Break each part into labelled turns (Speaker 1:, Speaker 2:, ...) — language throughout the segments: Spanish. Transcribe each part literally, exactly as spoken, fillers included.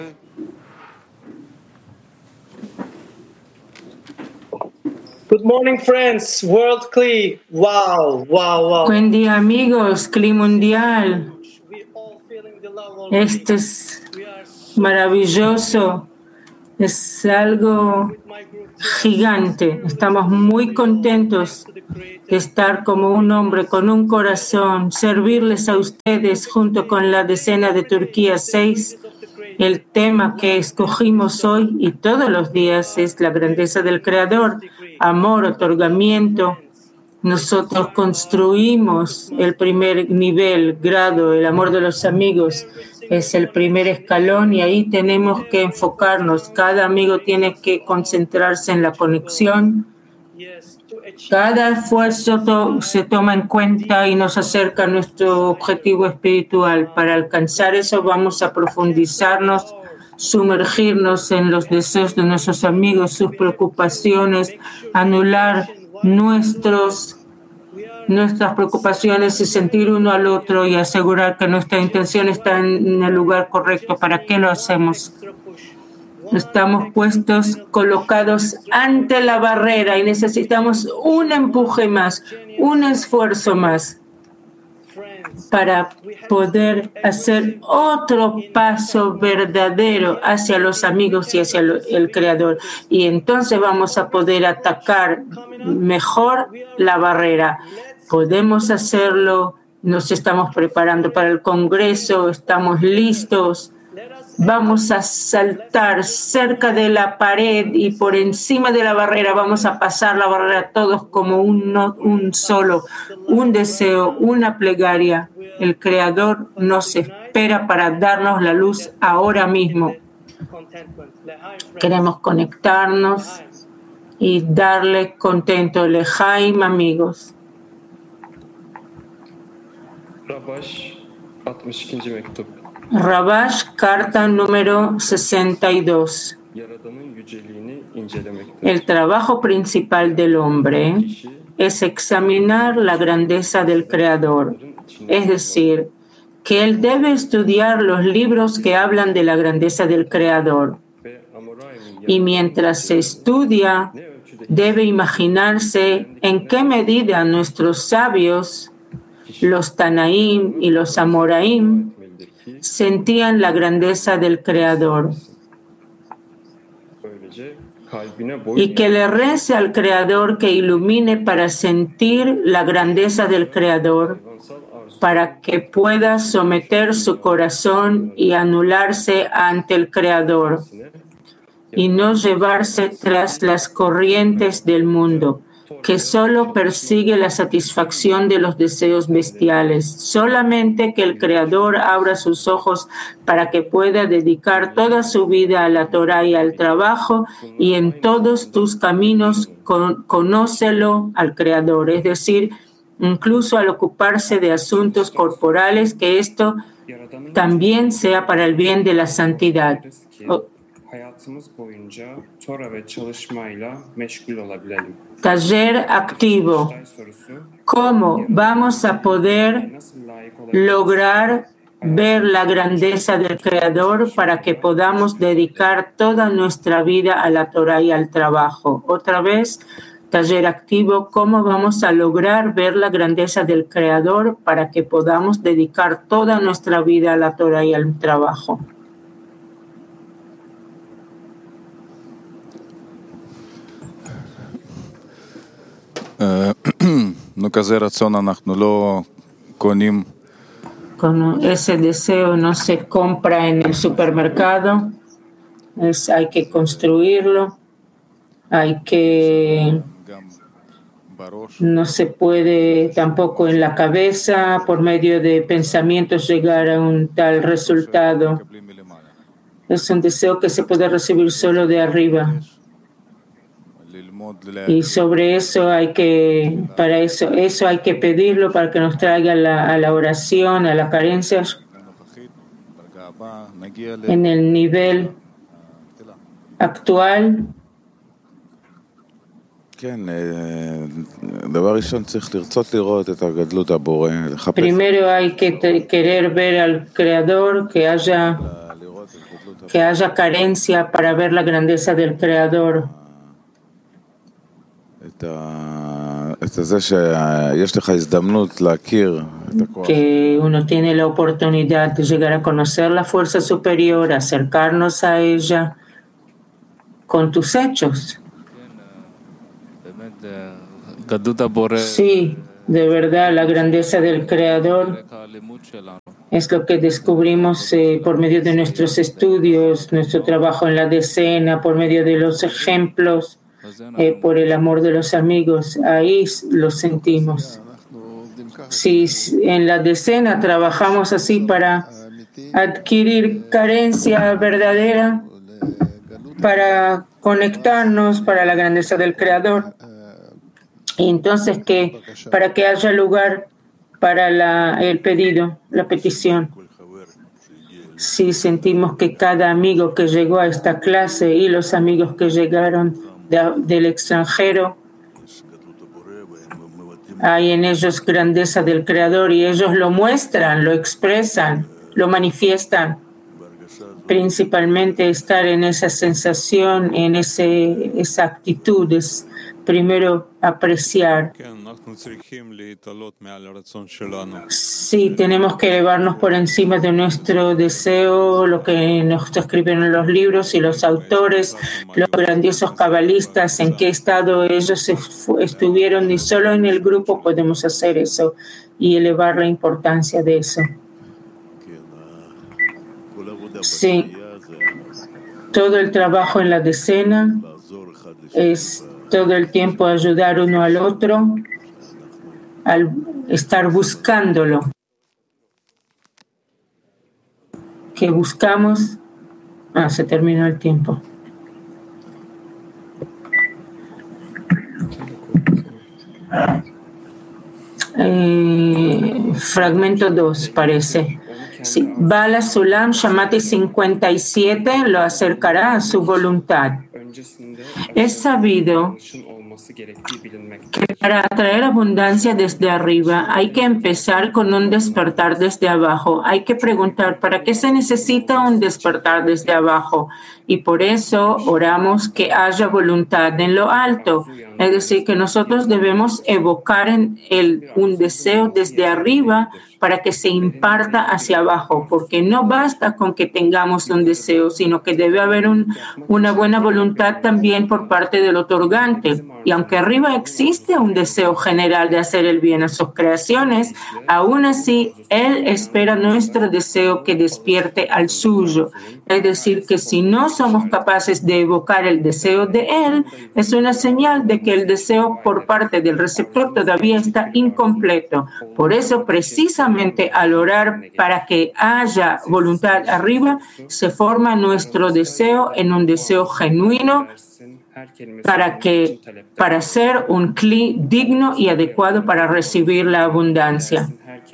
Speaker 1: Good morning, friends. World Cli. Wow, wow, wow.
Speaker 2: Buen día, amigos. Cli Mundial. Esto es maravilloso. Es algo gigante. Estamos muy contentos de estar como un hombre con un corazón, servirles a ustedes junto con la decena de Turquía seis. El tema que escogimos hoy y todos los días es la grandeza del Creador, amor, otorgamiento. Nosotros construimos el primer nivel, grado, el amor de los amigos. Es el primer escalón y ahí tenemos que enfocarnos. Cada amigo tiene que concentrarse en la conexión. Cada esfuerzo to- se toma en cuenta y nos acerca a nuestro objetivo espiritual. Para alcanzar eso vamos a profundizarnos, sumergirnos en los deseos de nuestros amigos, sus preocupaciones, anular nuestros nuestras preocupaciones y sentir uno al otro y asegurar que nuestra intención está en el lugar correcto. ¿Para qué lo hacemos? Estamos puestos, colocados ante la barrera y necesitamos un empuje más, un esfuerzo más para poder hacer otro paso verdadero hacia los amigos y hacia el Creador. Y entonces vamos a poder atacar mejor la barrera. Podemos hacerlo, nos estamos preparando para el Congreso, estamos listos. Vamos a saltar cerca de la pared y por encima de la barrera vamos a pasar la barrera todos como un, un solo, un deseo, una plegaria. El Creador nos espera para darnos la luz ahora mismo. Queremos conectarnos y darle contento. Lejaim, amigos.
Speaker 3: Rabash, altmış ikinci mektup.
Speaker 2: Rabash, carta número sesenta y dos. El trabajo principal del hombre es examinar la grandeza del Creador, es decir, que él debe estudiar los libros que hablan de la grandeza del Creador. Y mientras se estudia, debe imaginarse en qué medida nuestros sabios, los Tanaim y los Amoraim, sentían la grandeza del Creador y que le rece al Creador que ilumine para sentir la grandeza del Creador, para que pueda someter su corazón y anularse ante el Creador y no llevarse tras las corrientes del mundo, que solo persigue la satisfacción de los deseos bestiales. Solamente que el Creador abra sus ojos para que pueda dedicar toda su vida a la Torah y al trabajo, y en todos tus caminos con, conócelo al Creador, es decir, incluso al ocuparse de asuntos corporales, que esto también sea para el bien de la santidad. O, Taller activo. ¿Cómo vamos a poder lograr ver la grandeza del Creador para que podamos dedicar toda nuestra vida a la Torah y al trabajo? Otra vez, taller activo. ¿Cómo vamos a lograr ver la grandeza del Creador para que podamos dedicar toda nuestra vida a la Torah y al trabajo? Con ese deseo no se compra en el supermercado, es, hay que construirlo, hay que, no se puede tampoco en la cabeza por medio de pensamientos llegar a un tal resultado. Es un deseo que se puede recibir solo de arriba. Y sobre eso hay que, para eso, eso hay que pedirlo para que nos traiga la, a la oración, a la carencia en el nivel actual. Primero hay que te, querer ver al Creador, que haya que haya carencia para ver la grandeza del Creador. Que uno tiene la oportunidad de llegar a conocer la fuerza superior, acercarnos a ella con tus hechos. Sí, de verdad, la grandeza del Creador es lo que descubrimos eh, por medio de nuestros estudios, nuestro trabajo en la decena, por medio de los ejemplos, eh, por el amor de los amigos. Ahí lo sentimos. Si en la decena trabajamos así para adquirir carencia verdadera, para conectarnos para la grandeza del Creador, y entonces que para que haya lugar para la, el pedido, la petición. Si sentimos que cada amigo que llegó a esta clase y los amigos que llegaron de, del extranjero, hay en ellos grandeza del Creador y ellos lo muestran, lo expresan, lo manifiestan. Principalmente estar en esa sensación, en ese, esa actitud, es primero apreciar. Sí, tenemos que elevarnos por encima de nuestro deseo, lo que nos escriben en los libros y los autores, los grandiosos cabalistas, en qué estado ellos estuvieron, y solo en el grupo podemos hacer eso y elevar la importancia de eso. Sí, todo el trabajo en la decena es todo el tiempo ayudar uno al otro, al estar buscándolo. ¿Qué buscamos? Ah, se terminó el tiempo. Eh, fragmento dos, parece. Sí. Bala Sulam Shamati cincuenta y siete lo acercará a su voluntad. Es sabido que para atraer abundancia desde arriba hay que empezar con un despertar desde abajo. Hay que preguntar ¿para qué se necesita un despertar desde abajo? Y por eso oramos que haya voluntad en lo alto. Es decir, que nosotros debemos evocar en el, un deseo desde arriba para que se imparta hacia abajo, porque no basta con que tengamos un deseo, sino que debe haber un, una buena voluntad también por parte del otorgante. Y aunque arriba existe un deseo general de hacer el bien a sus creaciones, aún así Él espera nuestro deseo que despierte al suyo. Es decir, que si no somos capaces de evocar el deseo de Él, es una señal de que el deseo por parte del receptor todavía está incompleto. Por eso, precisamente al orar para que haya voluntad arriba, se forma nuestro deseo en un deseo genuino para que para ser un cli digno y adecuado para recibir la abundancia.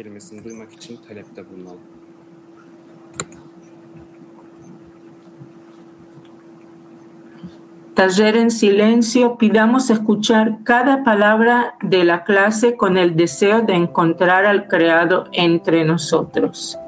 Speaker 2: Taller en silencio, pidamos escuchar cada palabra de la clase con el deseo de encontrar al Creado entre nosotros.